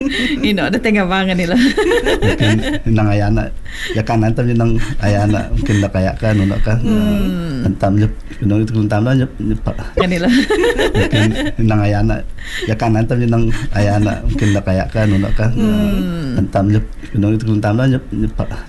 Ino, ada tengah bangan nila. Mungkin nang ayana. Ya kan antam nang ayana mungkin nak kaya kan nak kan. Antam je nang itu kuntam lah nyepak. Kanila. Mungkin nang ayana. Ya kan antam nang ayana mungkin nak kaya kan nak kan. Antam je nang itu kuntam lah nyepak.